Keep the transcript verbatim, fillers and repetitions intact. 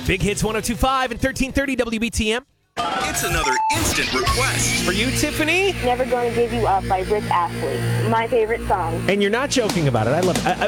Big Hits one oh two point five and thirteen thirty W B T M. It's another instant request. For you, Tiffany. Never Gonna Give You Up by Rick Astley. My favorite song. And you're not joking about it. I love it. I,